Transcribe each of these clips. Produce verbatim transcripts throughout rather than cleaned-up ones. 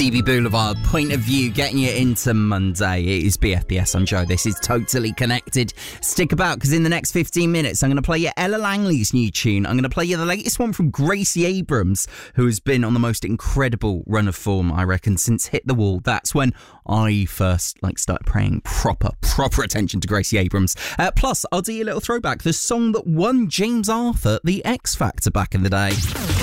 D B Boulevard, point of view, getting you into Monday. It is B F B S, I'm Joe. This is Totally Connected. Stick about, because in the next fifteen minutes, I'm going to play you Ella Langley's new tune. I'm going to play you the latest one from Gracie Abrams, who has been on the most incredible run of form, I reckon, since Hit the Wall. That's when I first like started paying proper, proper attention to Gracie Abrams. Uh, plus, I'll do you a little throwback. The song that won James Arthur the X Factor back in the day.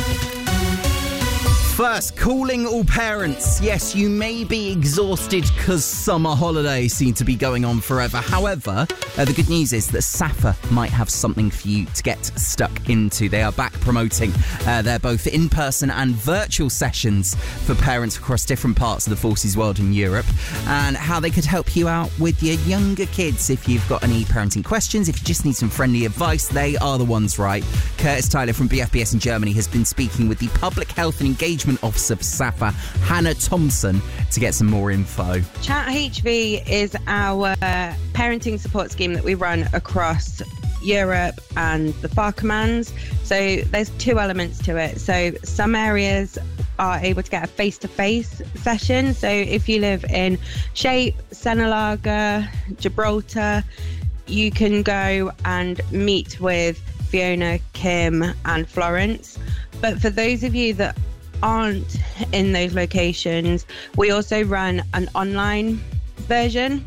First, calling all parents. Yes, you may be exhausted because summer holidays seem to be going on forever. However, uh, the good news is that SAFA might have something for you to get stuck into. They are back promoting uh, their both in-person and virtual sessions for parents across different parts of the Forces world in Europe, and how they could help you out with your younger kids. If you've got any parenting questions, if you just need some friendly advice, they are the ones, right? Curtis Tyler from B F B S in Germany has been speaking with the Public Health and Engagement Officer for SAFA, Hannah Thompson, to get some more info. Chat H V is our parenting support scheme that we run across Europe and the FAR commands. So there's two elements to it. So some areas are able to get a face-to-face session. So if you live in Shape, Senelaga, Gibraltar, you can go and meet with Fiona, Kim and Florence. But for those of you that aren't in those locations, we also run an online version.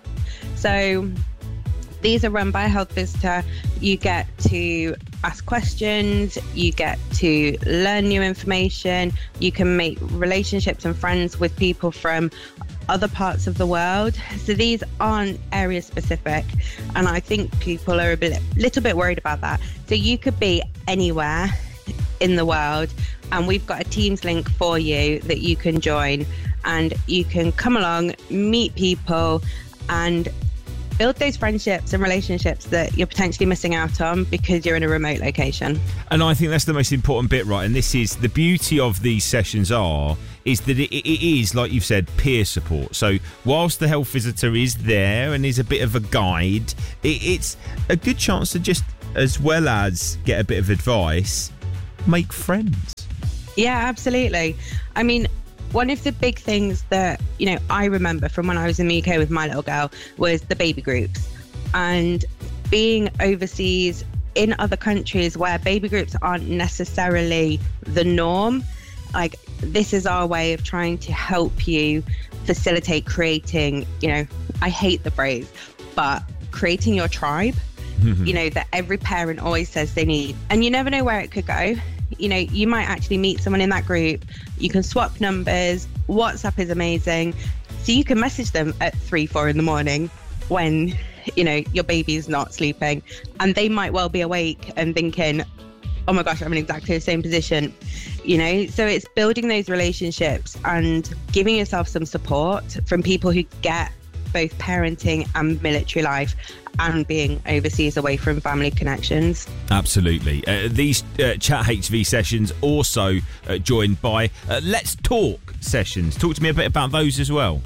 So these are run by a health visitor. You get to ask questions, you get to learn new information, you can make relationships and friends with people from other parts of the world. So these aren't area specific, and I think people are a bit, little bit worried about that. So you could be anywhere in the world, and we've got a Teams link for you that you can join, and you can come along, meet people and build those friendships and relationships that you're potentially missing out on because you're in a remote location. And I think that's the most important bit, right? And this is the beauty of these sessions are is that it, it is, like you've said, peer support. So whilst the health visitor is there and is a bit of a guide, it, it's a good chance to just, as well as get a bit of advice, make friends. Yeah, absolutely. I mean, one of the big things that, you know, I remember from when I was in the U K with my little girl was the baby groups, and being overseas in other countries where baby groups aren't necessarily the norm. Like, this is our way of trying to help you facilitate creating, you know, I hate the phrase, but creating your tribe, you know, that every parent always says they need. And you never know where it could go. You know, you might actually meet someone in that group. You can swap numbers. WhatsApp is amazing. So you can message them at three, four in the morning when, you know, your baby's not sleeping. And they might well be awake and thinking, oh my gosh, I'm in exactly the same position. You know, so it's building those relationships and giving yourself some support from people who get both parenting and military life and being overseas away from family connections. Absolutely. Uh, these uh, Chat H V sessions also uh, joined by uh, Let's Talk sessions. Talk to me a bit about those as well.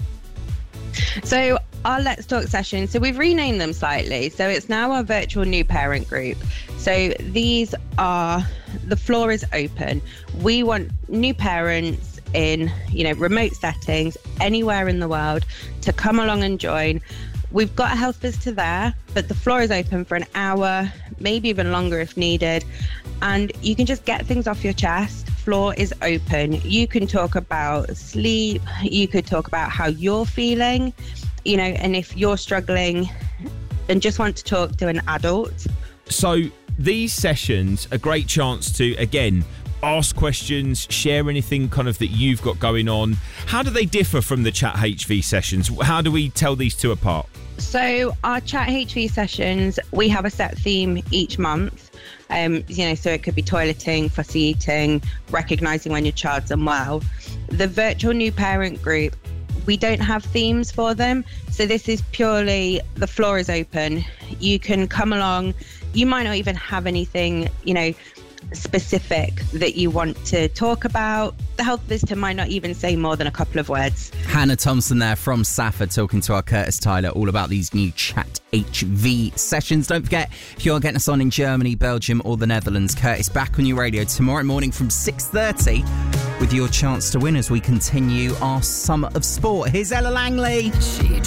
So our Let's Talk sessions, so we've renamed them slightly. So it's now our virtual new parent group. So these are, the floor is open. We want new parents in, you know, remote settings, anywhere in the world, to come along and join. We've got a health visitor there, but the floor is open for an hour, maybe even longer if needed. And you can just get things off your chest. Floor is open. You can talk about sleep. You could talk about how you're feeling, you know, and if you're struggling and just want to talk to an adult. So these sessions, a great chance to, again, ask questions, share anything kind of that you've got going on. How do they differ from the Chat H V sessions? How do we tell these two apart? So our Chat H V sessions, we have a set theme each month. Um, you know, so it could be toileting, fussy eating, recognising when your child's unwell. The virtual new parent group, we don't have themes for them. So this is purely, the floor is open. You can come along. You might not even have anything, you know, specific that you want to talk about, the health visitor might not even say more than a couple of words. Hannah Thompson there from SAFA talking to our Curtis Tyler all about these new Chat H V sessions. Don't forget, if you're getting us on in Germany, Belgium or the Netherlands, Curtis back on your radio tomorrow morning from six thirty with your chance to win as we continue our summer of sport. Here's Ella Langley. She